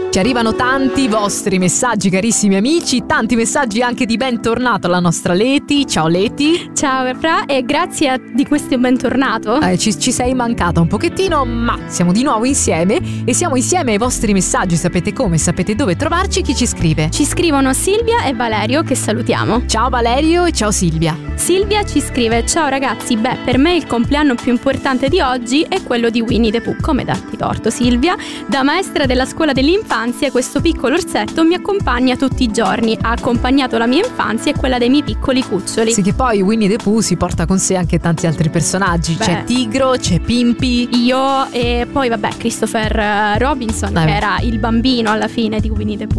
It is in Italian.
Ci arrivano tanti vostri messaggi, carissimi amici, tanti messaggi anche di bentornato alla nostra Leti. Ciao Leti. Ciao Fra, e grazie di questo bentornato. Ci sei mancata un pochettino, ma siamo di nuovo insieme e siamo insieme ai vostri messaggi. Sapete come, sapete dove trovarci. Chi ci scrive? Ci scrivono Silvia e Valerio, che salutiamo. Ciao Valerio e ciao Silvia. Silvia ci scrive: ciao ragazzi, per me il compleanno più importante di oggi è quello di Winnie the Pooh. Come darti torto, Silvia? Da maestra della scuola dell'infanzia, questo piccolo orsetto mi accompagna tutti i giorni. Ha accompagnato la mia infanzia e quella dei miei piccoli cuccioli. Sì, che poi Winnie the Pooh si porta con sé anche tanti altri personaggi. C'è Tigro, c'è Pimpi, io e poi Christopher Robinson, che era il bambino alla fine di Winnie the Pooh.